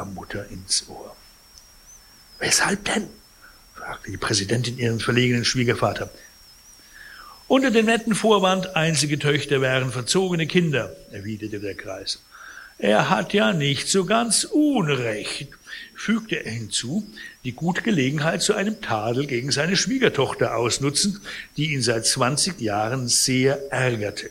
ihrer Mutter ins Ohr. »Weshalb denn?« fragte die Präsidentin ihren verlegenen Schwiegervater. »Unter dem netten Vorwand, einzige Töchter wären verzogene Kinder«, erwiderte der Greis. »Er hat ja nicht so ganz Unrecht«, fügte er hinzu, die gute Gelegenheit zu einem Tadel gegen seine Schwiegertochter ausnutzend, die ihn seit 20 Jahren sehr ärgerte.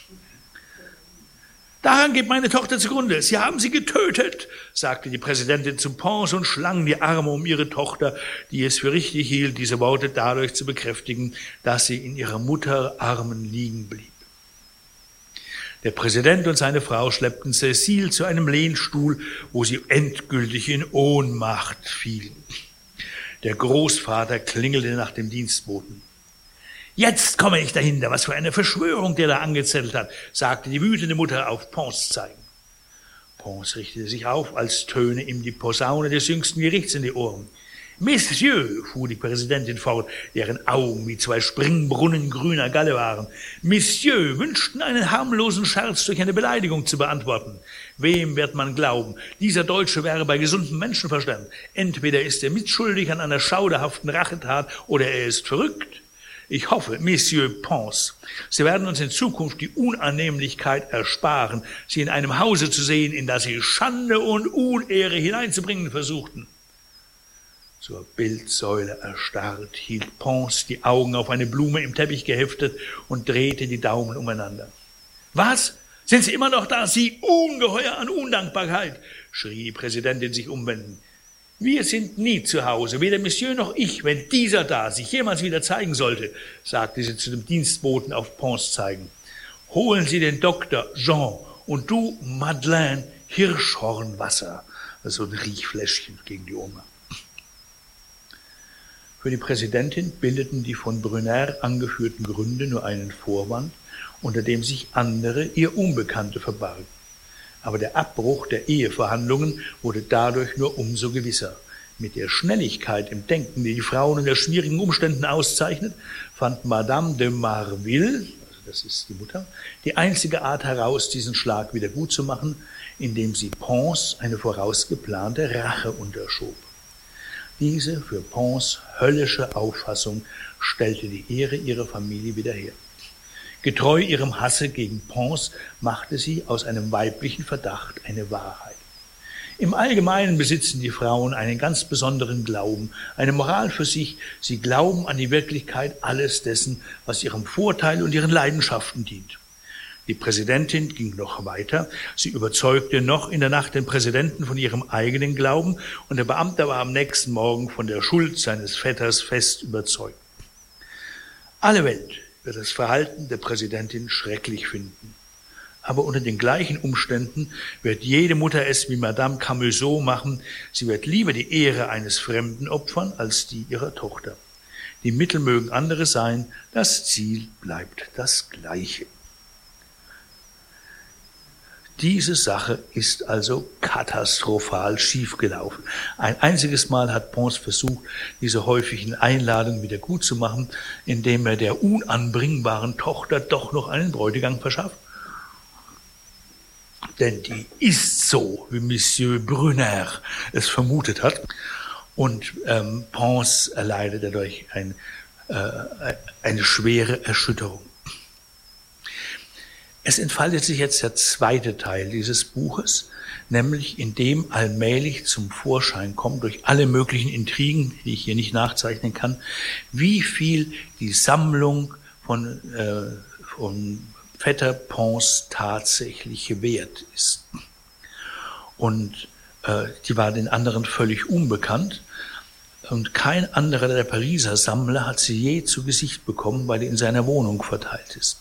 »Daran geht meine Tochter zugrunde. Sie haben sie getötet«, sagte die Präsidentin zum Pons und schlang die Arme um ihre Tochter, die es für richtig hielt, diese Worte dadurch zu bekräftigen, dass sie in ihrer Mutter Armen liegen blieb. Der Präsident und seine Frau schleppten Cécile zu einem Lehnstuhl, wo sie endgültig in Ohnmacht fielen. Der Großvater klingelte nach dem Dienstboten. »Jetzt komme ich dahinter, was für eine Verschwörung der da angezettelt hat«, sagte die wütende Mutter auf Pons zeigend. Pons richtete sich auf, als töne ihm die Posaune des jüngsten Gerichts in die Ohren. »Messieurs«, fuhr die Präsidentin fort, deren Augen wie zwei Springbrunnen grüner Galle waren, »Messieurs wünschten einen harmlosen Scherz durch eine Beleidigung zu beantworten. Wem wird man glauben? Dieser Deutsche wäre bei gesundem Menschenverstand. Entweder ist er mitschuldig an einer schauderhaften Rachetat oder er ist verrückt. Ich hoffe, Monsieur Pons, Sie werden uns in Zukunft die Unannehmlichkeit ersparen, Sie in einem Hause zu sehen, in das Sie Schande und Unehre hineinzubringen versuchten.« Zur Bildsäule erstarrt, hielt Pons die Augen auf eine Blume im Teppich geheftet und drehte die Daumen umeinander. »Was? Sind Sie immer noch da, Sie Ungeheuer an Undankbarkeit?« schrie die Präsidentin sich umwendend. »Wir sind nie zu Hause, weder Monsieur noch ich, wenn dieser da sich jemals wieder zeigen sollte«, sagte sie zu dem Dienstboten auf Pons zeigend. »Holen Sie den Doktor Jean und du, Madeleine, Hirschhornwasser«, also ein Riechfläschchen gegen die Oma. Für die Präsidentin bildeten die von Brunner angeführten Gründe nur einen Vorwand, unter dem sich andere, ihr Unbekannte, verbargen. Aber der Abbruch der Eheverhandlungen wurde dadurch nur umso gewisser. Mit der Schnelligkeit im Denken, die die Frauen unter schwierigen Umständen auszeichnet, fand Madame de Marville, also das ist die Mutter, die einzige Art heraus, diesen Schlag wieder gut zu machen, indem sie Pons eine vorausgeplante Rache unterschob. Diese für Pons höllische Auffassung stellte die Ehre ihrer Familie wieder her. Getreu ihrem Hasse gegen Pons machte sie aus einem weiblichen Verdacht eine Wahrheit. Im Allgemeinen besitzen die Frauen einen ganz besonderen Glauben, eine Moral für sich. Sie glauben an die Wirklichkeit alles dessen, was ihrem Vorteil und ihren Leidenschaften dient. Die Präsidentin ging noch weiter. Sie überzeugte noch in der Nacht den Präsidenten von ihrem eigenen Glauben und der Beamte war am nächsten Morgen von der Schuld seines Vetters fest überzeugt. Alle Welt wird das Verhalten der Präsidentin schrecklich finden. Aber unter den gleichen Umständen wird jede Mutter es wie Madame Camusot machen. Sie wird lieber die Ehre eines Fremden opfern als die ihrer Tochter. Die Mittel mögen andere sein, das Ziel bleibt das gleiche. Diese Sache ist also katastrophal schiefgelaufen. Ein einziges Mal hat Pons versucht, diese häufigen Einladungen wieder gut zu machen, indem er der unanbringbaren Tochter doch noch einen Bräutigam verschafft. Denn die ist so, wie Monsieur Brunner es vermutet hat. Und Pons erleidet dadurch eine schwere Erschütterung. Es entfaltet sich jetzt der zweite Teil dieses Buches, nämlich in dem allmählich zum Vorschein kommt, durch alle möglichen Intrigen, die ich hier nicht nachzeichnen kann, wie viel die Sammlung von Vetter Pons tatsächlich wert ist. Und die war den anderen völlig unbekannt. Und kein anderer der Pariser Sammler hat sie je zu Gesicht bekommen, weil die in seiner Wohnung verteilt ist.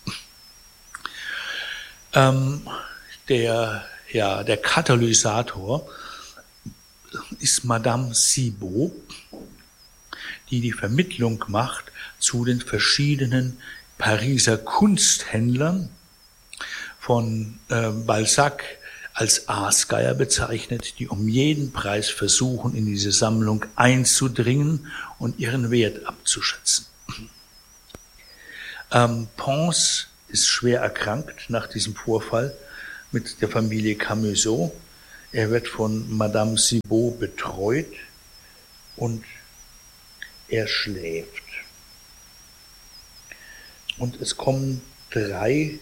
Der Katalysator ist Madame Cibot, die die Vermittlung macht zu den verschiedenen Pariser Kunsthändlern, von Balzac als Aasgeier bezeichnet, die um jeden Preis versuchen, in diese Sammlung einzudringen und ihren Wert abzuschätzen. Pons ist schwer erkrankt nach diesem Vorfall mit der Familie Camusot. Er wird von Madame Cibot betreut und er schläft. Und es kommen 3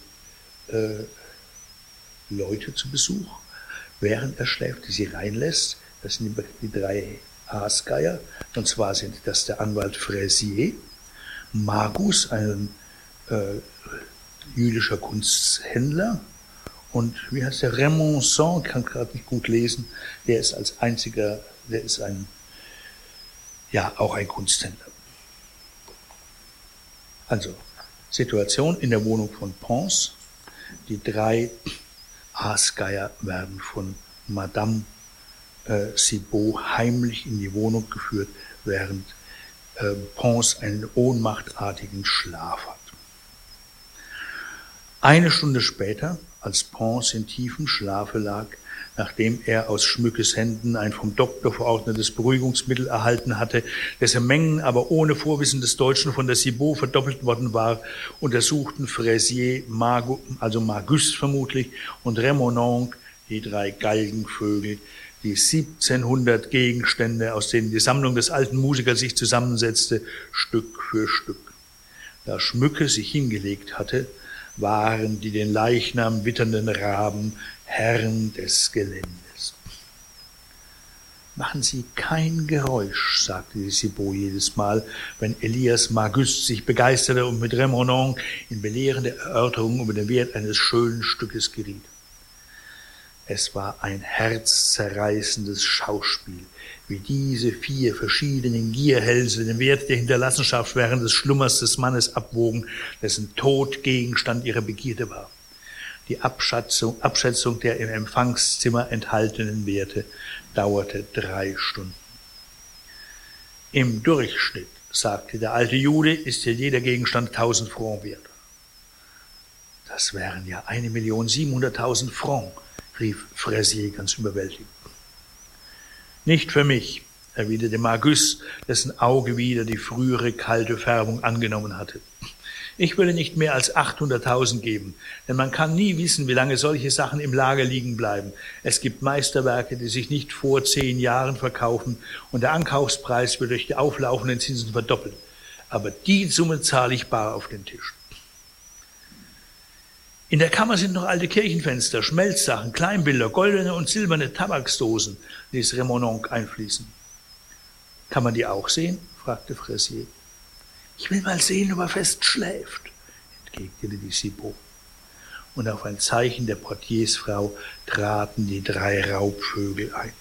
Leute zu Besuch, während er schläft, die sie reinlässt. Das sind die 3 Aasgeier. Und zwar sind das der Anwalt Fraisier, Magus, ein jüdischer Kunsthändler, und wie heißt der, Remonson, kann gerade nicht gut lesen, der ist als einziger, der ist auch ein Kunsthändler. Also, Situation in der Wohnung von Pons. Die 3 Aasgeier werden von Madame Cibot heimlich in die Wohnung geführt, während Pons einen ohnmachtartigen Schlaf hat. Eine Stunde später, als Pons in tiefem Schlafe lag, nachdem er aus Schmückes Händen ein vom Doktor verordnetes Beruhigungsmittel erhalten hatte, dessen Mengen aber ohne Vorwissen des Deutschen von der Cibot verdoppelt worden war, untersuchten Fraisier, Magus vermutlich, und Remononc, die 3 Galgenvögel, die 1700 Gegenstände, aus denen die Sammlung des alten Musikers sich zusammensetzte, Stück für Stück. Da Schmücke sich hingelegt hatte, waren die den Leichnam witternden Raben Herren des Geländes. Machen Sie kein Geräusch, sagte die Cibot jedes Mal, wenn Elias Magus sich begeisterte und mit Remononc in belehrende Erörterungen über den Wert eines schönen Stückes geriet. Es war ein herzzerreißendes Schauspiel, wie diese 4 verschiedenen Gierhälse den Wert der Hinterlassenschaft während des Schlummers des Mannes abwogen, dessen Tod Gegenstand ihrer Begierde war. Die Abschätzung der im Empfangszimmer enthaltenen Werte dauerte 3 Stunden. Im Durchschnitt, sagte der alte Jude, ist hier jeder Gegenstand 1000 Francs wert. Das wären ja 1.700.000 Francs, rief Fraisier ganz überwältigt. Nicht für mich, erwiderte Magus, dessen Auge wieder die frühere kalte Färbung angenommen hatte. Ich würde nicht mehr als 800.000 geben, denn man kann nie wissen, wie lange solche Sachen im Lager liegen bleiben. Es gibt Meisterwerke, die sich nicht vor 10 Jahren verkaufen, und der Ankaufspreis wird durch die auflaufenden Zinsen verdoppelt. Aber die Summe zahle ich bar auf den Tisch. In der Kammer sind noch alte Kirchenfenster, Schmelzsachen, Kleinbilder, goldene und silberne Tabaksdosen, ließ Remononc einfließen. Kann man die auch sehen? Fragte Fraisier. Ich will mal sehen, ob er fest schläft, entgegnete die Cibot. Und auf ein Zeichen der Portiersfrau traten die 3 Raubvögel ein.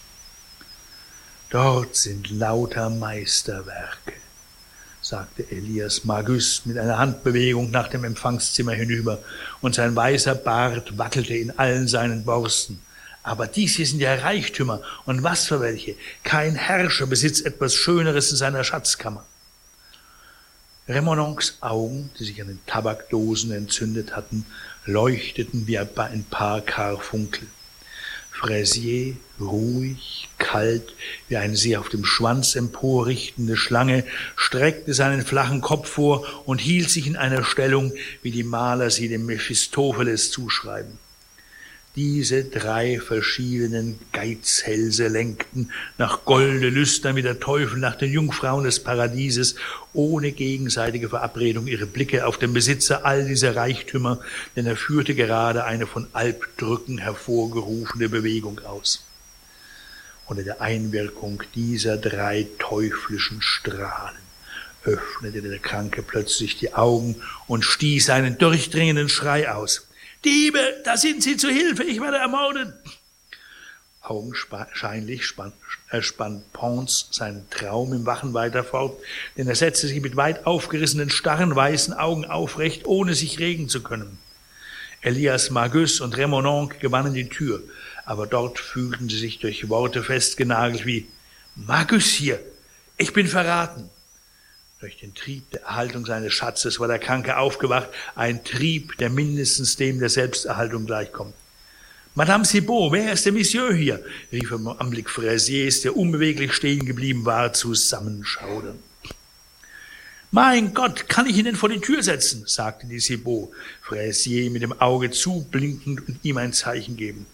Dort sind lauter Meisterwerke, sagte Elias Magus mit einer Handbewegung nach dem Empfangszimmer hinüber, und sein weißer Bart wackelte in allen seinen Borsten. Aber dies hier sind ja Reichtümer, und was für welche. Kein Herrscher besitzt etwas Schöneres in seiner Schatzkammer. Remononcs Augen, die sich an den Tabakdosen entzündet hatten, leuchteten wie ein paar Karfunkel. Fraisier, ruhig, kalt, wie eine sich auf dem Schwanz emporrichtende Schlange, streckte seinen flachen Kopf vor und hielt sich in einer Stellung, wie die Maler sie dem Mephistopheles zuschreiben. Diese 3 verschiedenen Geizhälse lenkten nach Golde lüstern wie der Teufel nach den Jungfrauen des Paradieses, ohne gegenseitige Verabredung ihre Blicke auf den Besitzer all dieser Reichtümer, denn er führte gerade eine von Alpdrücken hervorgerufene Bewegung aus. Unter der Einwirkung dieser 3 teuflischen Strahlen öffnete der Kranke plötzlich die Augen und stieß einen durchdringenden Schrei aus. Diebe, da sind sie, zu Hilfe, ich werde ermordet. Augenscheinlich spannt Pons seinen Traum im Wachen weiter fort, denn er setzte sich mit weit aufgerissenen, starren, weißen Augen aufrecht, ohne sich regen zu können. Elias Magus und Remononc gewannen die Tür, aber dort fühlten sie sich durch Worte festgenagelt wie »Magus hier, ich bin verraten!« Durch den Trieb der Erhaltung seines Schatzes war der Kranke aufgewacht, ein Trieb, der mindestens dem der Selbsterhaltung gleichkommt. »Madame Cibot, wer ist der Monsieur hier?« rief er im Anblick Fraisiers, der unbeweglich stehen geblieben war, zusammenschaudernd. »Mein Gott, kann ich ihn denn vor die Tür setzen?« sagte die Cibot, Fraisier mit dem Auge zublinkend und ihm ein Zeichen gebend.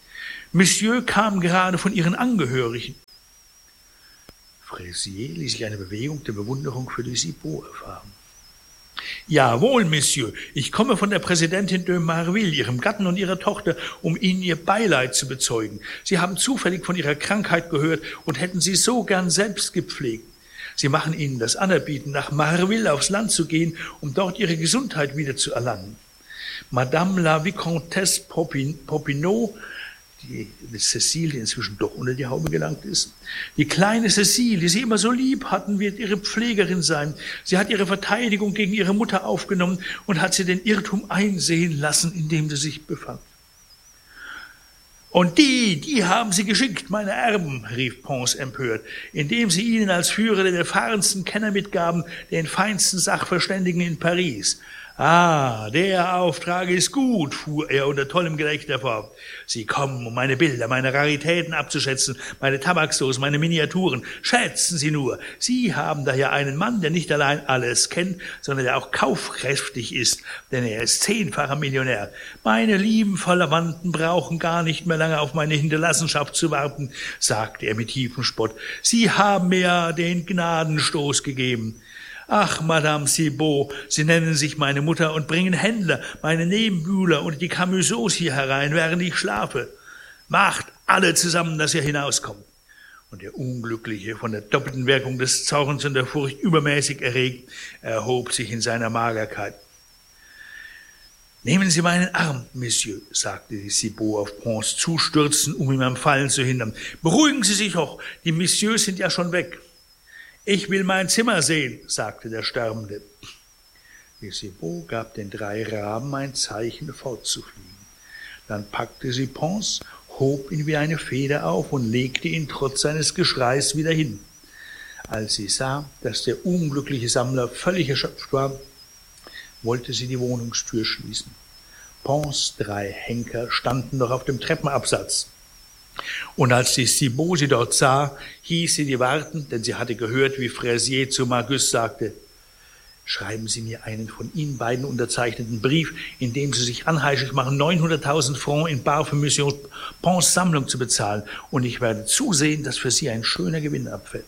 Monsieur kam gerade von Ihren Angehörigen. Fraisier ließ sich eine Bewegung der Bewunderung für die Cibot erfahren. Jawohl, Monsieur, ich komme von der Präsidentin de Marville, Ihrem Gatten und Ihrer Tochter, um Ihnen Ihr Beileid zu bezeugen. Sie haben zufällig von Ihrer Krankheit gehört und hätten sie so gern selbst gepflegt. Sie machen Ihnen das Anerbieten, nach Marville aufs Land zu gehen, um dort Ihre Gesundheit wieder zu erlangen. Madame la Vicomtesse Popinot, die Cécile, die inzwischen doch unter die Haube gelangt ist. Die kleine Cécile, die Sie immer so lieb hatten, wird Ihre Pflegerin sein. Sie hat Ihre Verteidigung gegen Ihre Mutter aufgenommen und hat sie den Irrtum einsehen lassen, in dem sie sich befand. Und die haben Sie geschickt, meine Erben, rief Pons empört, indem Sie ihnen als Führer den erfahrensten Kenner mitgaben, den feinsten Sachverständigen in Paris. Ah, der Auftrag ist gut, fuhr er unter tollem Gelächter fort. Sie kommen, um meine Bilder, meine Raritäten abzuschätzen, meine Tabaksdosen, meine Miniaturen. Schätzen Sie nur, Sie haben daher einen Mann, der nicht allein alles kennt, sondern der auch kaufkräftig ist, denn er ist 10-facher Millionär. Meine lieben Verwandten brauchen gar nicht mehr lange auf meine Hinterlassenschaft zu warten, sagte er mit tiefem Spott. Sie haben mir ja den Gnadenstoß gegeben. Ach, Madame Cibot, Sie nennen sich meine Mutter und bringen Händler, meine Nebenbuhler und die Camusots hier herein, während ich schlafe. Macht alle zusammen, dass ihr hinauskommt. Und der Unglückliche, von der doppelten Wirkung des Zorns und der Furcht übermäßig erregt, erhob sich in seiner Magerkeit. Nehmen Sie meinen Arm, Monsieur, sagte die Cibot auf Pons zustürzen, um ihn am Fallen zu hindern. Beruhigen Sie sich doch, die Messieurs sind ja schon weg. Ich will mein Zimmer sehen, sagte der Sterbende. Die Cibot gab den 3 Raben ein Zeichen, fortzufliegen. Dann packte sie Pons, hob ihn wie eine Feder auf und legte ihn trotz seines Geschreis wieder hin. Als sie sah, dass der unglückliche Sammler völlig erschöpft war, wollte sie die Wohnungstür schließen. Pons 3 Henker standen noch auf dem Treppenabsatz. Und als die Cibot sie dort sah, hieß sie die warten, denn sie hatte gehört, wie Fraisier zu Margus sagte, schreiben Sie mir einen von Ihnen beiden unterzeichneten Brief, in dem Sie sich anheischig machen, 900.000 Francs in bar für Monsieur Pons Sammlung zu bezahlen, und ich werde zusehen, dass für Sie ein schöner Gewinn abfällt.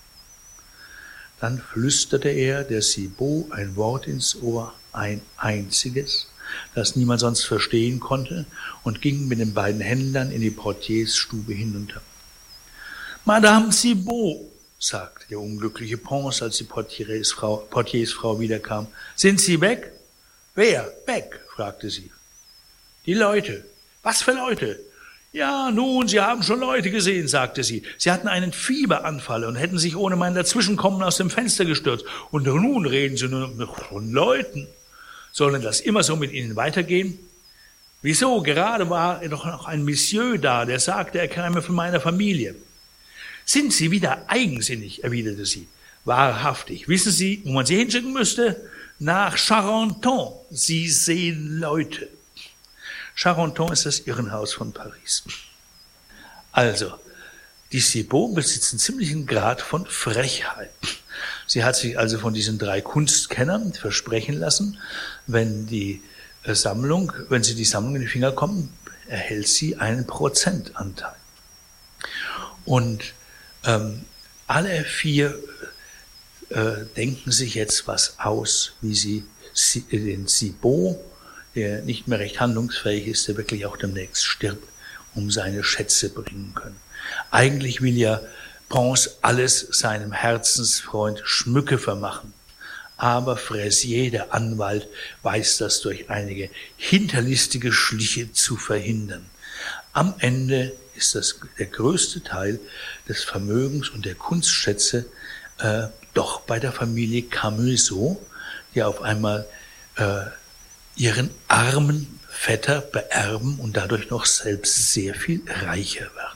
Dann flüsterte er der Cibot ein Wort ins Ohr, ein einziges, das niemand sonst verstehen konnte, und ging mit den beiden Händlern in die Portiersstube hinunter. »Madame Cibot«, sagte der unglückliche Pons, als die Portiersfrau wiederkam. »Sind Sie weg?« »Wer? Weg?« fragte sie. »Die Leute.« »Was für Leute?« »Ja, nun, Sie haben schon Leute gesehen«, sagte sie. »Sie hatten einen Fieberanfall und hätten sich ohne mein Dazwischenkommen aus dem Fenster gestürzt. Und nun reden Sie nur noch von Leuten. Sollen das immer so mit Ihnen weitergehen?« »Wieso? Gerade war doch noch ein Monsieur da, der sagte, er käme von meiner Familie.« »Sind Sie wieder eigensinnig?«, erwiderte sie. »Wahrhaftig. Wissen Sie, wo man Sie hinschicken müsste? Nach Charenton. Sie sehen Leute.« Charenton ist das Irrenhaus von Paris. Also, die Cibot besitzt einen ziemlichen Grad von Frechheit. Sie hat sich also von diesen 3 Kunstkennern versprechen lassen, wenn sie die Sammlung in die Finger kommen, erhält sie einen Prozentanteil. Und alle 4 denken sich jetzt was aus, wie sie den Cibot, der nicht mehr recht handlungsfähig ist, der wirklich auch demnächst stirbt, um seine Schätze bringen können. Eigentlich will ja Pons alles seinem Herzensfreund Schmücke vermachen. Aber Fraisier, der Anwalt, weiß das durch einige hinterlistige Schliche zu verhindern. Am Ende ist der größte Teil des Vermögens und der Kunstschätze doch bei der Familie Camusot, die auf einmal ihren armen Vetter beerben und dadurch noch selbst sehr viel reicher werden.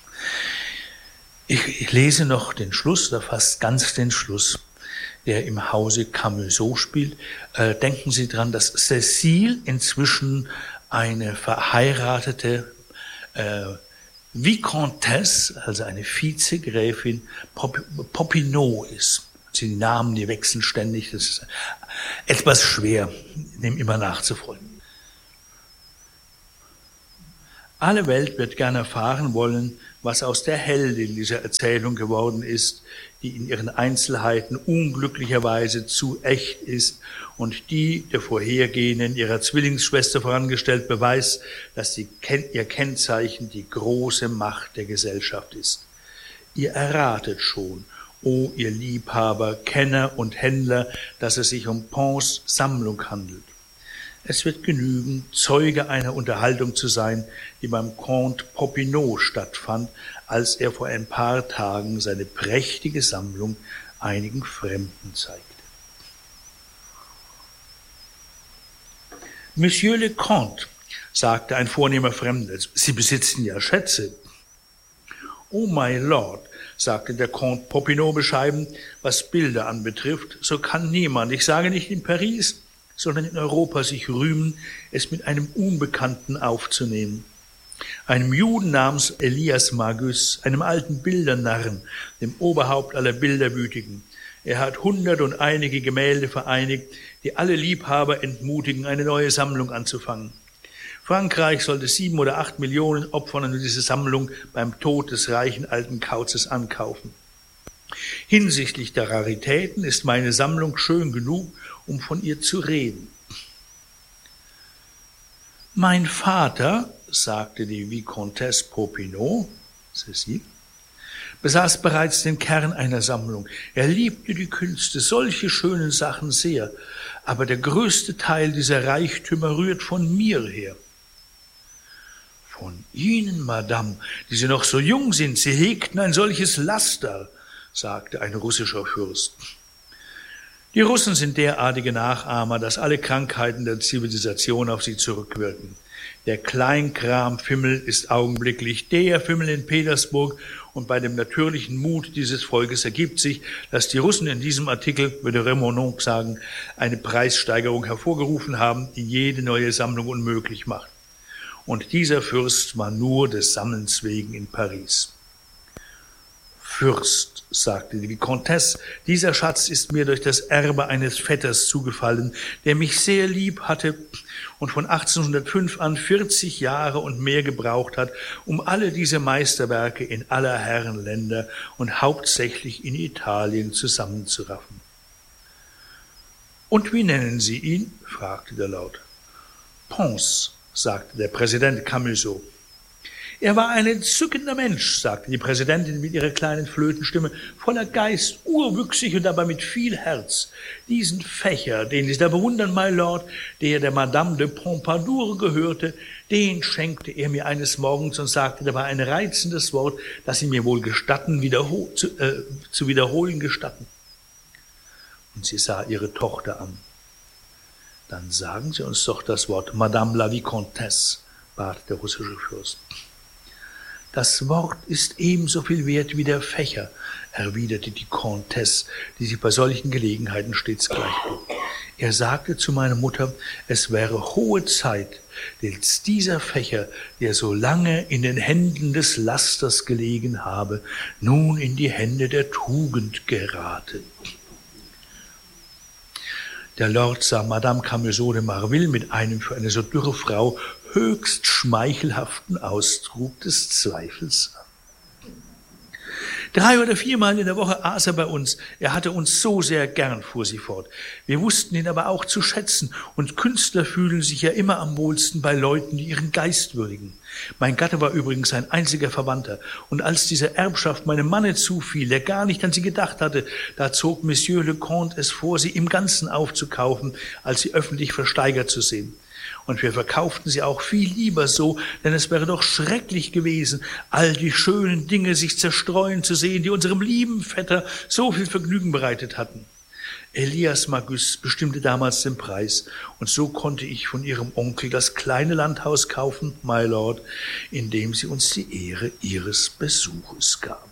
Ich lese noch den Schluss, oder fast ganz den Schluss, der im Hause Camusot spielt. Denken Sie dran, dass Cécile inzwischen eine verheiratete Vicomtesse, also eine Vizegräfin Popinot ist. Die Namen, die wechseln ständig, das ist etwas schwer, dem immer nachzufolgen. Alle Welt wird gern erfahren wollen, was aus der Heldin dieser Erzählung geworden ist, die in ihren Einzelheiten unglücklicherweise zu echt ist und die der vorhergehenden ihrer Zwillingsschwester vorangestellt beweist, dass ihr Kennzeichen die große Macht der Gesellschaft ist. Ihr erratet schon, o ihr Liebhaber, Kenner und Händler, dass es sich um Pons Sammlung handelt. Es wird genügen, Zeuge einer Unterhaltung zu sein, die beim Comte Popinot stattfand, als er vor ein paar Tagen seine prächtige Sammlung einigen Fremden zeigte. Monsieur le Comte, sagte ein vornehmer Fremder, Sie besitzen ja Schätze. Oh, my Lord, sagte der Comte Popinot bescheiden, was Bilder anbetrifft, so kann niemand, ich sage nicht in Paris, sondern in Europa sich rühmen, es mit einem Unbekannten aufzunehmen. Einem Juden namens Elias Magus, einem alten Bildernarren, dem Oberhaupt aller Bilderwütigen. Er hat 100 und einige Gemälde vereinigt, die alle Liebhaber entmutigen, eine neue Sammlung anzufangen. Frankreich sollte 7 oder 8 Millionen Opfern an diese Sammlung beim Tod des reichen alten Kauzes ankaufen. Hinsichtlich der Raritäten ist meine Sammlung schön genug, um von ihr zu reden. Mein Vater, sagte die Vicomtesse Popinot, Cécile, besaß bereits den Kern einer Sammlung. Er liebte die Künste, solche schönen Sachen sehr, aber der größte Teil dieser Reichtümer rührt von mir her. Von Ihnen, Madame, die Sie noch so jung sind, Sie hegten ein solches Laster, sagte ein russischer Fürst. Die Russen sind derartige Nachahmer, dass alle Krankheiten der Zivilisation auf sie zurückwirken. Der Kleinkram-Fimmel ist augenblicklich der Fimmel in Petersburg und bei dem natürlichen Mut dieses Volkes ergibt sich, dass die Russen in diesem Artikel, würde Remonod sagen, eine Preissteigerung hervorgerufen haben, die jede neue Sammlung unmöglich macht. Und dieser Fürst war nur des Sammelns wegen in Paris. Fürst, sagte die Vicomtesse, dieser Schatz ist mir durch das Erbe eines Vetters zugefallen, der mich sehr lieb hatte und von 1805 an 40 Jahre und mehr gebraucht hat, um alle diese Meisterwerke in aller Herren Länder und hauptsächlich in Italien zusammenzuraffen. Und wie nennen Sie ihn? Fragte der Lord. Pons, sagte der Präsident Camusot. Er war ein entzückender Mensch, sagte die Präsidentin mit ihrer kleinen Flötenstimme, voller Geist, urwüchsig und dabei mit viel Herz. Diesen Fächer, den Sie da bewundern, my Lord, der Madame de Pompadour gehörte, den schenkte er mir eines Morgens und sagte dabei ein reizendes Wort, das Sie mir wohl gestatten, zu wiederholen gestatten. Und sie sah ihre Tochter an. Dann sagen Sie uns doch das Wort, Madame la Vicomtesse, bat der russische Fürst. Das Wort ist ebenso viel wert wie der Fächer, erwiderte die Comtesse, die sich bei solchen Gelegenheiten stets gleichblieb. Er sagte zu meiner Mutter, es wäre hohe Zeit, dass dieser Fächer, der so lange in den Händen des Lasters gelegen habe, nun in die Hände der Tugend gerate. Der Lord sah Madame Camusot de Marville mit einem für eine so dürre Frau höchst schmeichelhaften Ausdruck des Zweifels an. 3 oder 4 Mal in der Woche aß er bei uns. Er hatte uns so sehr gern, fuhr sie fort. Wir wussten ihn aber auch zu schätzen, und Künstler fühlen sich ja immer am wohlsten bei Leuten, die ihren Geist würdigen. Mein Gatte war übrigens ein einziger Verwandter, und als diese Erbschaft meinem Manne zufiel, der gar nicht an sie gedacht hatte, da zog Monsieur le Comte es vor, sie im Ganzen aufzukaufen, als sie öffentlich versteigert zu sehen. Und wir verkauften sie auch viel lieber so, denn es wäre doch schrecklich gewesen, all die schönen Dinge sich zerstreuen zu sehen, die unserem lieben Vetter so viel Vergnügen bereitet hatten. Elias Magus bestimmte damals den Preis, und so konnte ich von ihrem Onkel das kleine Landhaus kaufen, my Lord, in dem sie uns die Ehre ihres Besuches gaben.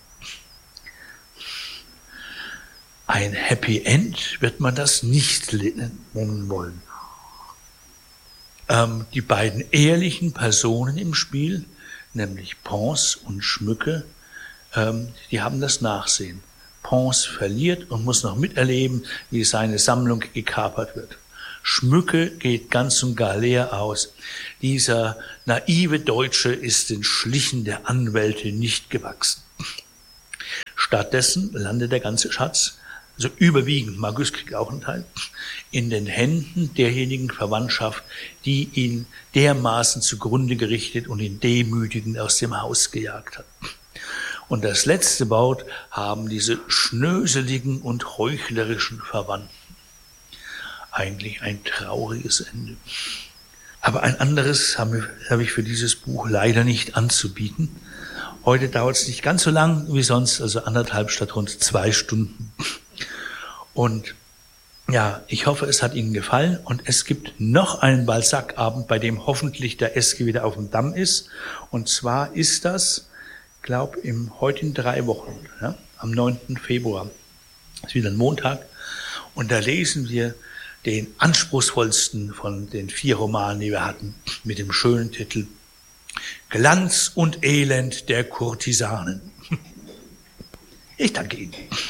Ein Happy End wird man das nicht nennen wollen. Die beiden ehrlichen Personen im Spiel, nämlich Pons und Schmücke, die haben das Nachsehen. Pons verliert und muss noch miterleben, wie seine Sammlung gekapert wird. Schmücke geht ganz und gar leer aus. Dieser naive Deutsche ist den Schlichen der Anwälte nicht gewachsen. Stattdessen landet der ganze Schatz, also überwiegend, Margus kriegt auch einen Teil, in den Händen derjenigen Verwandtschaft, die ihn dermaßen zugrunde gerichtet und ihn demütigend aus dem Haus gejagt hat. Und das letzte Wort haben diese schnöseligen und heuchlerischen Verwandten. Eigentlich ein trauriges Ende. Aber ein anderes habe ich für dieses Buch leider nicht anzubieten. Heute dauert es nicht ganz so lang wie sonst, also 1,5 statt rund 2 Stunden. Und ja, ich hoffe, es hat Ihnen gefallen. Und es gibt noch einen Balzac-Abend, bei dem hoffentlich der Eske wieder auf dem Damm ist. Und zwar ist das, heute in 3 Wochen, ja, am 9. Februar. Das ist wieder ein Montag. Und da lesen wir den anspruchsvollsten von den 4 Romanen, die wir hatten, mit dem schönen Titel Glanz und Elend der Kurtisanen. Ich danke Ihnen.